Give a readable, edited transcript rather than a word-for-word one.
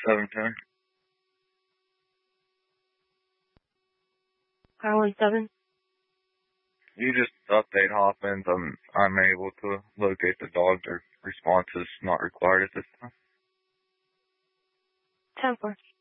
710. Car 17. You just update Hoffman's. I'm able to locate the dog. Their response is not required at this time. 10-4.